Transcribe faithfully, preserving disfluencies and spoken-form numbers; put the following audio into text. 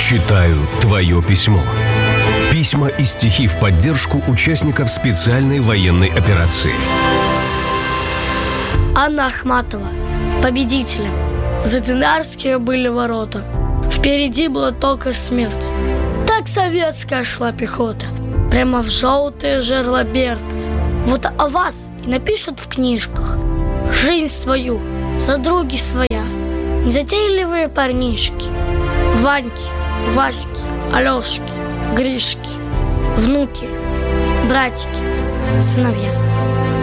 Читаю твое письмо. Письма и стихи в поддержку участников специальной военной операции. Анна Ахматова. Победителем. За Динарские были ворота. Впереди была только смерть. Так советская шла пехота. Прямо в желтые жерла Берт. Вот о вас и напишут в книжках. Жизнь свою, за други своя. Незатейливые парнишки. Ваньки, Васьки, Алешки, Гришки. Внуки, братики, сыновья.